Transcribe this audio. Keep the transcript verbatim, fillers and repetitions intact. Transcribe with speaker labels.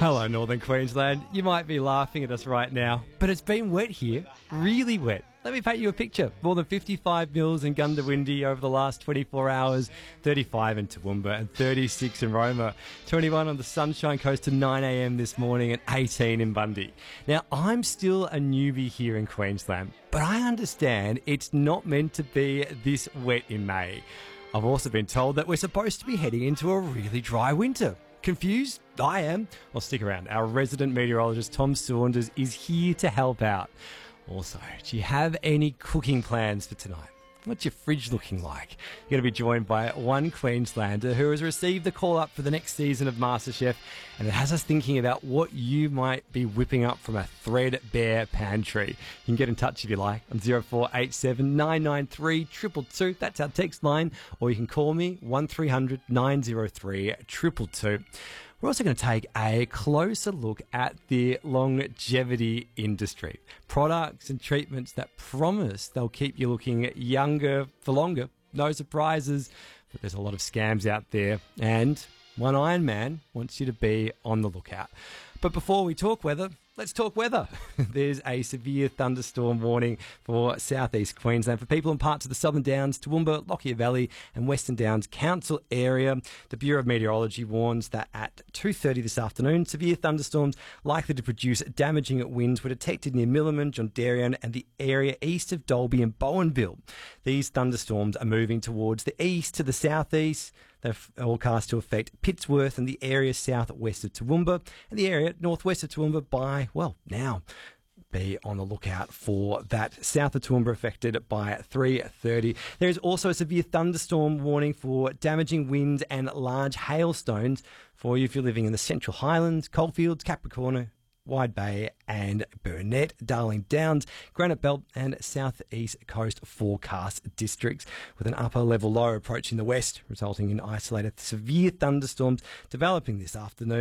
Speaker 1: Hello, Northern Queensland. You might be laughing at us right now, but it's been wet here, really wet. Let me paint you a picture. More than fifty-five mils in Gundawindi over the last twenty-four hours, thirty-five in Toowoomba and thirty-six in Roma, twenty-one on the Sunshine Coast to nine a m this morning and eighteen in Bundy. Now, I'm still a newbie here in Queensland, but I understand it's not meant to be this wet in May. I've also been told that we're supposed to be heading into a really dry winter. Confused? I am. Well, stick around. Our resident meteorologist, Tom Saunders, is here to help out. Also, do you have any cooking plans for tonight? What's your fridge looking like? You're going to be joined by one Queenslander who has received the call up for the next season of MasterChef, and it has us thinking about what you might be whipping up from a threadbare pantry. You can get in touch if you like on zero four eight seven nine nine three two two two. That's our text line, or you can call me one three hundred nine oh three two two two. We're also going to take a closer look at the longevity industry. Products and treatments that promise they'll keep you looking younger for longer. No surprises, but there's a lot of scams out there. And one Iron Man wants you to be on the lookout. But before we talk weather, let's talk weather. There's a severe thunderstorm warning for southeast Queensland for people in parts of the Southern Downs, Toowoomba, Lockyer Valley and Western Downs Council area. The Bureau of Meteorology warns that at two thirty this afternoon, severe thunderstorms likely to produce damaging winds were detected near Milliman, John Darien and the area east of Dalby and Bowenville. These thunderstorms are moving towards the east to the southeast. They're forecast to affect Pittsworth and the area southwest of Toowoomba and the area northwest of Toowoomba by, well, now. Be on the lookout for that. South of Toowoomba affected by three thirty. There is also a severe thunderstorm warning for damaging winds and large hailstones for you if you're living in the Central Highlands, Coalfields, Capricorn, Wide Bay and Burnett, Darling Downs, Granite Belt and South East Coast forecast districts, with an upper level low approaching the west, resulting in isolated severe thunderstorms developing this afternoon.